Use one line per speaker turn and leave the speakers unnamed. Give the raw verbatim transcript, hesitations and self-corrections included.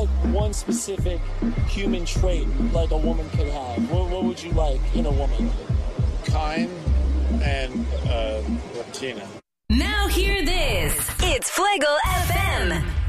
one specific human trait like a woman could have, what, what would you like in a woman?
Kind and uh, Latina.
Now hear this. It's Fuego F M.